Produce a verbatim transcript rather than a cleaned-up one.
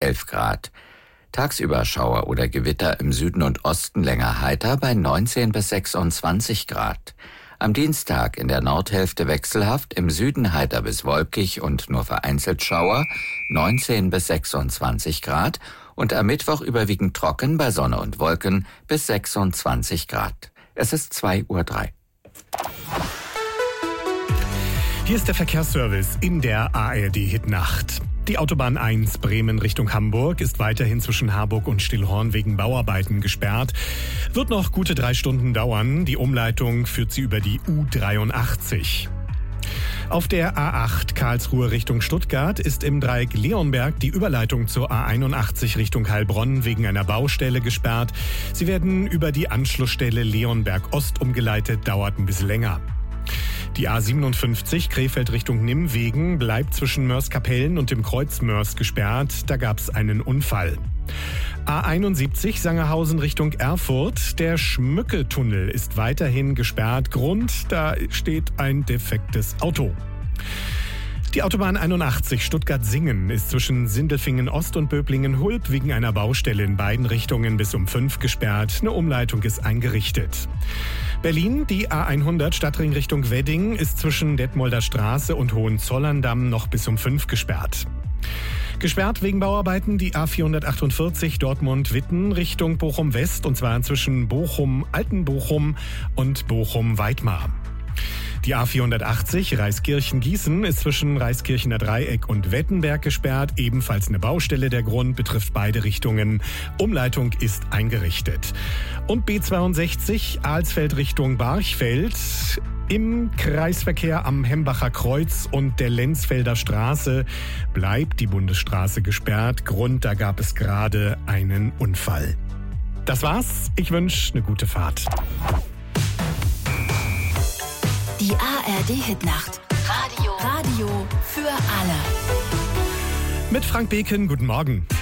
elf Grad. Tagsüber Schauer oder Gewitter im Süden und Osten länger heiter bei neunzehn bis sechsundzwanzig Grad. Am Dienstag in der Nordhälfte wechselhaft, im Süden heiter bis wolkig und nur vereinzelt Schauer, neunzehn bis sechsundzwanzig Grad, und am Mittwoch überwiegend trocken bei Sonne und Wolken bis sechsundzwanzig Grad. Es ist zwei Uhr drei. Hier ist der Verkehrsservice in der A R D-Hitnacht. Die Autobahn eins Bremen Richtung Hamburg ist weiterhin zwischen Harburg und Stillhorn wegen Bauarbeiten gesperrt. Wird noch gute drei Stunden dauern. Die Umleitung führt sie über die U dreiundachtzig. Auf der A acht Karlsruhe Richtung Stuttgart ist im Dreieck Leonberg die Überleitung zur A einundachtzig Richtung Heilbronn wegen einer Baustelle gesperrt. Sie werden über die Anschlussstelle Leonberg Ost umgeleitet, dauert ein bisschen länger. Die A siebenundfünfzig Krefeld Richtung Nimwegen bleibt zwischen Mörs-Kapellen und dem Kreuz Mörs gesperrt. Da gab es einen Unfall. A einundsiebzig Sangerhausen Richtung Erfurt. Der Schmücke-Tunnel ist weiterhin gesperrt. Grund, da steht ein defektes Auto. Die Autobahn einundachtzig Stuttgart-Singen ist zwischen Sindelfingen-Ost und Böblingen-Hulb wegen einer Baustelle in beiden Richtungen bis um fünf gesperrt. Eine Umleitung ist eingerichtet. Berlin, die A hundert Stadtring Richtung Wedding ist zwischen Detmolder Straße und Hohenzollern-Damm noch bis um fünf gesperrt. Gesperrt wegen Bauarbeiten die A vierhundertachtundvierzig Dortmund-Witten Richtung Bochum-West, und zwar zwischen Bochum-Altenbochum und Bochum-Weidmar. Die A vierhundertachtzig Reiskirchen-Gießen ist zwischen Reiskirchener Dreieck und Wettenberg gesperrt. Ebenfalls eine Baustelle. Der Grund betrifft beide Richtungen. Umleitung ist eingerichtet. Und B zweiundsechzig Alsfeld Richtung Barchfeld. Im Kreisverkehr am Hembacher Kreuz und der Lenzfelder Straße bleibt die Bundesstraße gesperrt. Grund, da gab es gerade einen Unfall. Das war's. Ich wünsche eine gute Fahrt. Die A R D-Hitnacht. Radio. Radio für alle. Mit Frank Beken, guten Morgen.